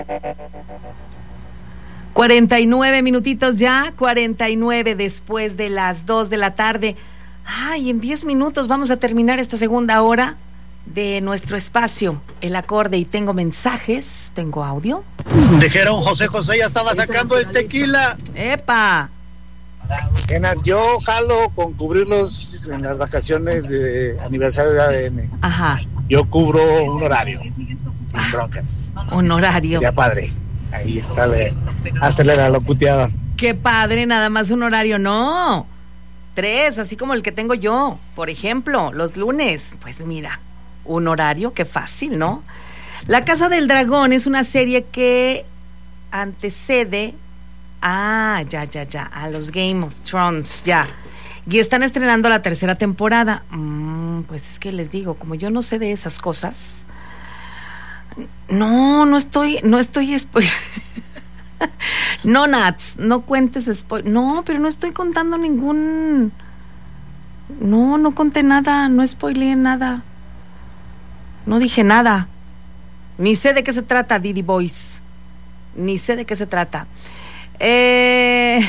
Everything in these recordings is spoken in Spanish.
49 minutitos ya, 49 después de las 2 de la tarde. Ay, en 10 minutos vamos a terminar esta segunda hora de nuestro espacio, El Acorde, y tengo mensajes, tengo audio. Dijeron José ya estaba sacando el tequila. ¡Epa! Yo jalo con cubrirlos en las vacaciones de aniversario de ADN. Ajá. Yo cubro un horario, sin broncas. Un horario. Sería padre. Ahí está, hacerle la locuteada. Qué padre, nada más un horario, no. 3, así como el que tengo yo, por ejemplo, los lunes. Pues mira, un horario, qué fácil, ¿no? La Casa del Dragón es una serie que antecede a los Game of Thrones, ya. Y están estrenando la tercera temporada. Pues es que les digo, como yo no sé de esas cosas, no estoy no, Nats, no cuentes spoiler. No, pero no estoy contando ningún. No conté nada, no spoileé nada. No dije nada. Ni sé de qué se trata, Didi Boys. Ni sé de qué se trata. Me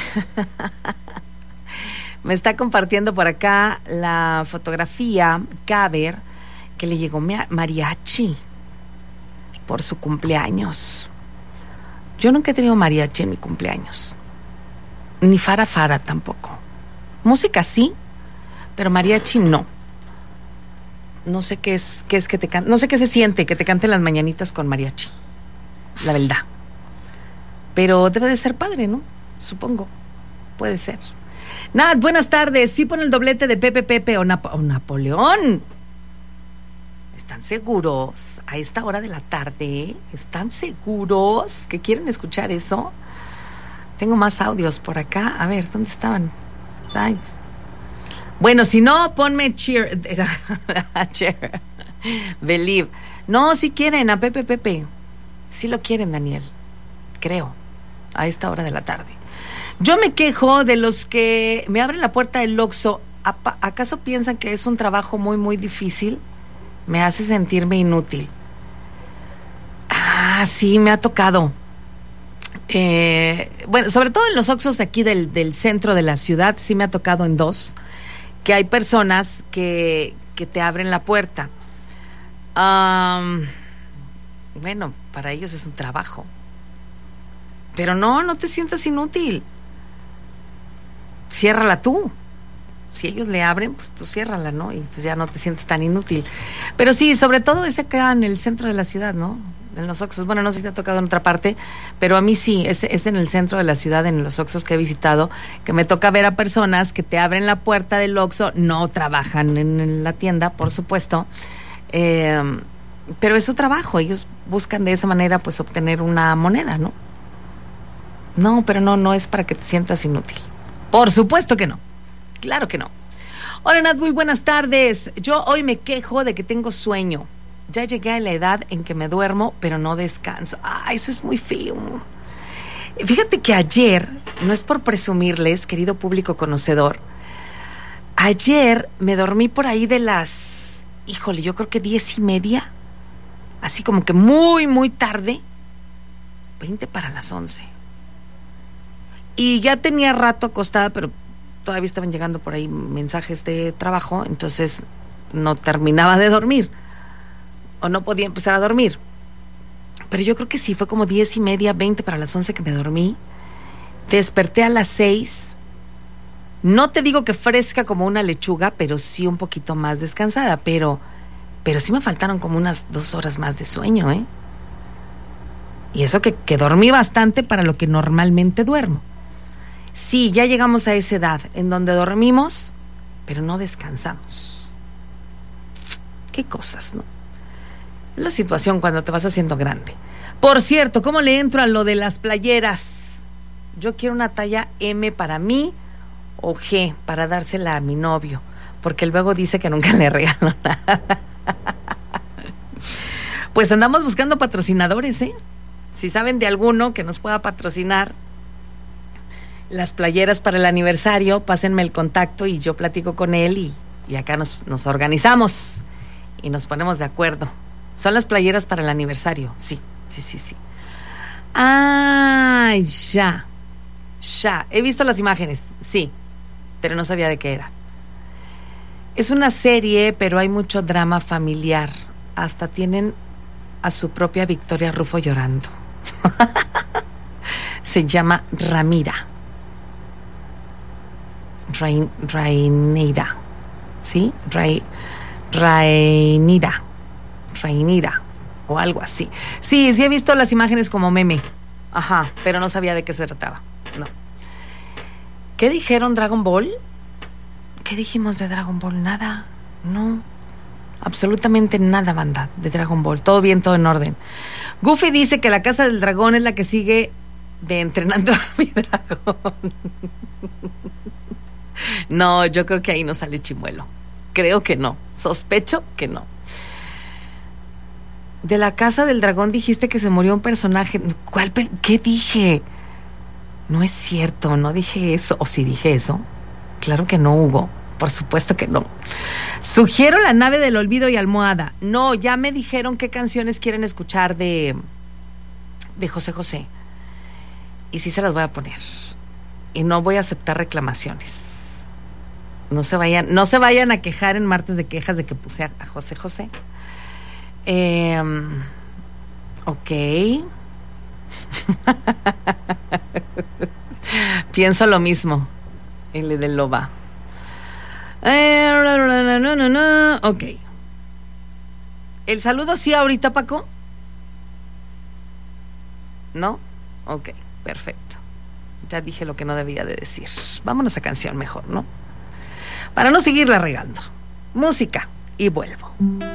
está compartiendo por acá la fotografía Caber, que le llegó mariachi por su cumpleaños. Yo nunca he tenido mariachi en mi cumpleaños, ni Fara tampoco. Música sí, pero mariachi no. No sé qué es que te canten, no sé qué se siente que te canten las mañanitas con mariachi, la verdad. Pero debe de ser padre, ¿no? Supongo, puede ser. Nat, buenas tardes. Sí, pon el doblete de Pepe o Napoleón. ¿Están seguros a esta hora de la tarde? ¿Están seguros que quieren escuchar eso? Tengo más audios por acá. A ver, ¿dónde estaban? Ay. Bueno, si no, ponme cheer. Believe. No, si quieren a Pepe. Sí lo quieren, Daniel. Creo. A esta hora de la tarde. Yo me quejo de los que me abren la puerta del Oxxo. ¿Acaso piensan que es un trabajo muy, muy difícil? Me hace sentirme inútil. Sí, me ha tocado. Bueno, sobre todo en los Oxxos de aquí del centro de la ciudad, sí me ha tocado en 2, que hay personas que te abren la puerta. Bueno, para ellos es un trabajo. Pero no te sientas inútil. Ciérrala tú. Si ellos le abren, pues tú ciérrala, ¿no? Y entonces ya no te sientes tan inútil. Pero sí, sobre todo es acá en el centro de la ciudad, ¿no? En los Oxxos. Bueno, no sé si te ha tocado en otra parte, pero a mí sí, es en el centro de la ciudad, en los Oxxos que he visitado, que me toca ver a personas que te abren la puerta del Oxxo, no trabajan en la tienda, por supuesto, pero es su trabajo, ellos buscan de esa manera pues obtener una moneda, ¿no? No, pero no es para que te sientas inútil. Por supuesto que no. Claro que no. Hola, Nat, muy buenas tardes. Yo hoy me quejo de que tengo sueño. Ya llegué a la edad en que me duermo, pero no descanso. Eso es muy feo. Fíjate que ayer, no es por presumirles, querido público conocedor, ayer me dormí por ahí de las, yo creo que 10:30, así como que muy, muy tarde, 20 para las 11. Y ya tenía rato acostada, pero todavía estaban llegando por ahí mensajes de trabajo, entonces no terminaba de dormir, o no podía empezar a dormir. Pero yo creo que sí, fue como 10:30, 20 para las 11 que me dormí. Desperté a las 6. No te digo que fresca como una lechuga, pero sí un poquito más descansada, pero sí me faltaron como unas 2 horas más de sueño, ¿eh? Y eso que dormí bastante para lo que normalmente duermo. Sí, ya llegamos a esa edad en donde dormimos, pero no descansamos. Qué cosas, ¿no? Es la situación cuando te vas haciendo grande. Por cierto, ¿cómo le entro a lo de las playeras? Yo quiero una talla M para mí o G para dársela a mi novio, porque luego dice que nunca le regalo nada. Pues andamos buscando patrocinadores, ¿eh? Si saben de alguno que nos pueda patrocinar las playeras para el aniversario, pásenme el contacto y yo platico con él y acá nos organizamos y nos ponemos de acuerdo. Son las playeras para el aniversario, sí. Ah, ya. Ya. He visto las imágenes, sí, pero no sabía de qué era. Es una serie, pero hay mucho drama familiar. Hasta tienen a su propia Victoria Rufo llorando. Se llama Ramira. Rainira. ¿Sí? Rainira. O algo así. Sí, he visto las imágenes como meme. Ajá, pero no sabía de qué se trataba. No. ¿Qué dijeron Dragon Ball? ¿Qué dijimos de Dragon Ball? Nada. No. Absolutamente nada, banda, de Dragon Ball. Todo bien, todo en orden. Goofy dice que la Casa del Dragón es la que sigue de Entrenando a mi Dragón. No, yo creo que ahí no sale Chimuelo. Creo que no. Sospecho que no. De la Casa del Dragón dijiste que se murió un personaje. ¿Qué dije? No es cierto, no dije eso. ¿O sí dije eso? Claro que no, Hugo. Por supuesto que no. Sugiero La Nave del Olvido y Almohada. No, ya me dijeron qué canciones quieren escuchar de José José. Y sí se las voy a poner. Y no voy a aceptar reclamaciones. No se vayan a quejar en martes de quejas de que puse a José José. Ok. Pienso lo mismo. El de Loba. Ok. ¿El saludo sí ahorita, Paco? ¿No? Ok, perfecto. Ya dije lo que no debía de decir. Vámonos a canción mejor, ¿no? Para no seguirla regando. Música y vuelvo.